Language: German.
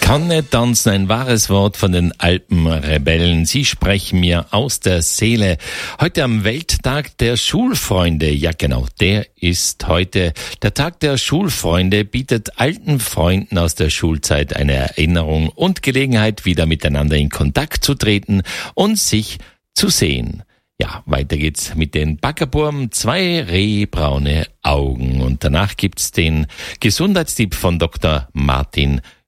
Kann nicht tanzen, ein wahres Wort von den Alpenrebellen. Sie sprechen mir aus der Seele. Heute am Welttag der Schulfreunde. Ja genau, der ist heute. Der Tag der Schulfreunde bietet alten Freunden aus der Schulzeit eine Erinnerung und Gelegenheit, wieder miteinander in Kontakt zu treten und sich zu sehen. Ja, weiter geht's mit den Backerburm, 2 rehbraune Augen. Und danach gibt's den Gesundheitstipp von Dr. Martin